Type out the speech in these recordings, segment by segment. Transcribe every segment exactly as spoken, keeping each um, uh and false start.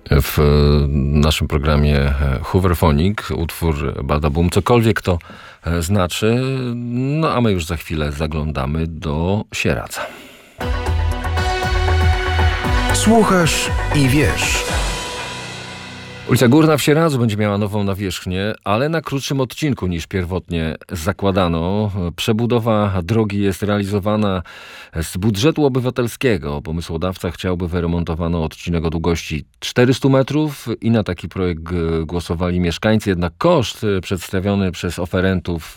w naszym programie Hooverphonic, utwór Bada Boom, cokolwiek to znaczy. No a my już za chwilę zaglądamy do Sieradza. Słuchasz i wiesz. Ulica Górna w Sieradzu będzie miała nową nawierzchnię, ale na krótszym odcinku niż pierwotnie zakładano. Przebudowa drogi jest realizowana z budżetu obywatelskiego. Pomysłodawca chciałby wyremontowano odcinek o długości czterysta metrów i na taki projekt głosowali mieszkańcy. Jednak koszt przedstawiony przez oferentów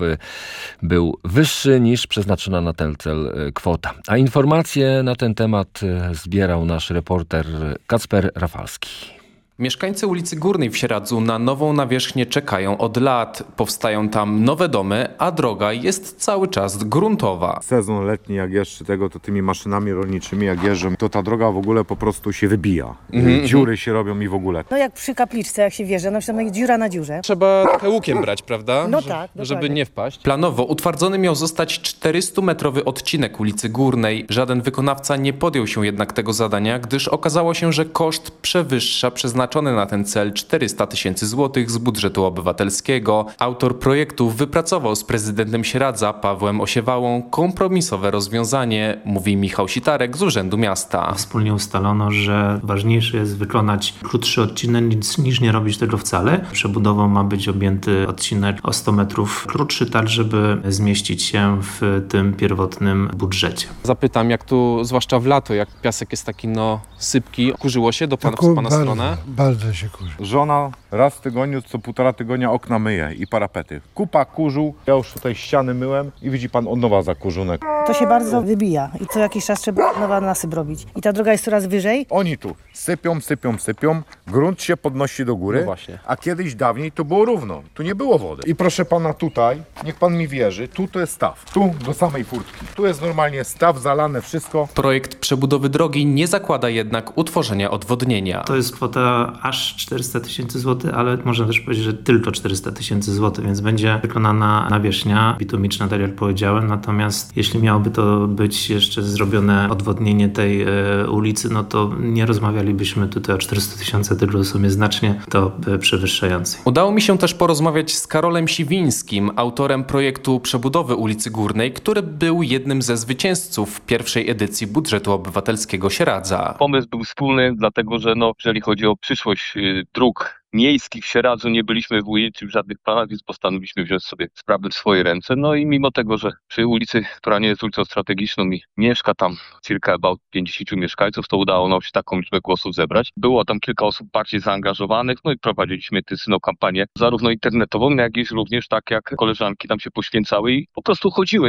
był wyższy niż przeznaczona na ten cel kwota. A informacje na ten temat zbierał nasz reporter Kacper Rafalski. Mieszkańcy ulicy Górnej w Sieradzu na nową nawierzchnię czekają od lat. Powstają tam nowe domy, a droga jest cały czas gruntowa. Sezon letni, jak jeszcze tego, to tymi maszynami rolniczymi, jak jeżdżą, to ta droga w ogóle po prostu się wybija. Mm-hmm. Dziury się robią i w ogóle. No jak przy kapliczce, jak się wjeżdża, no to jest dziura na dziurze. Trzeba trochę łukiem brać, prawda? No Że, tak, dokładnie. żeby nie wpaść. Planowo utwardzony miał zostać czterystumetrowy odcinek ulicy Górnej. Żaden wykonawca nie podjął się jednak tego zadania, gdyż okazało się, że koszt przewyższa przeznaczony na ten cel czterysta tysięcy złotych z budżetu obywatelskiego. Autor projektu wypracował z prezydentem Sieradza, Pawłem Osiewałą, kompromisowe rozwiązanie, mówi Michał Sitarek z Urzędu Miasta. Wspólnie ustalono, że ważniejsze jest wykonać krótszy odcinek niż, niż nie robić tego wcale. Przebudową ma być objęty odcinek o sto metrów krótszy, tak żeby zmieścić się w tym pierwotnym budżecie. Zapytam, jak tu, zwłaszcza w lato, jak piasek jest taki no sypki, kurzyło się do pana, w pana bardzo, stronę? Bardzo się kurzy. Żona raz w tygodniu, co półtora tygodnia okna myje i parapety. Kupa kurzu, ja już tutaj ściany myłem i widzi pan od nowa zakurzunek. To się bardzo wybija i co jakiś czas trzeba nowa nasyp robić. I ta droga jest coraz wyżej. Oni tu sypią, sypią, sypią, grunt się podnosi do góry, No właśnie. a kiedyś dawniej to było równo, tu nie było wody. I proszę pana tutaj, niech pan mi wierzy, tu to jest staw, tu do samej furtki. Tu jest normalnie staw, zalane wszystko. Projekt przebudowy drogi nie zakłada jednak utworzenia odwodnienia. To jest kwota aż czterysta tysięcy złotych, ale można też powiedzieć, że tylko czterysta tysięcy złotych, więc będzie wykonana nawierzchnia bitumiczna, tak jak powiedziałem. Natomiast jeśli miałoby to być jeszcze zrobione odwodnienie tej e, ulicy, no to nie rozmawialibyśmy tutaj o czterystu tysiącach, tylko o sumie znacznie to e, przewyższającej. Udało mi się też porozmawiać z Karolem Siwińskim, autorem projektu przebudowy ulicy Górnej, który był jednym ze zwycięzców pierwszej edycji budżetu obywatelskiego Sieradza. Pomysł był wspólny, dlatego że no, jeżeli chodzi o przyszłość y, dróg miejskich w Sieradzu, nie byliśmy w ujęciu w żadnych planach, więc postanowiliśmy wziąć sobie sprawy w swoje ręce. No i mimo tego, że przy ulicy, która nie jest ulicą strategiczną i mieszka tam circa about pięćdziesięciu mieszkańców, to udało nam się taką liczbę głosów zebrać. Było tam kilka osób bardziej zaangażowanych, no i prowadziliśmy intensywną kampanię, zarówno internetową, jak i również tak jak koleżanki tam się poświęcały i po prostu chodziły.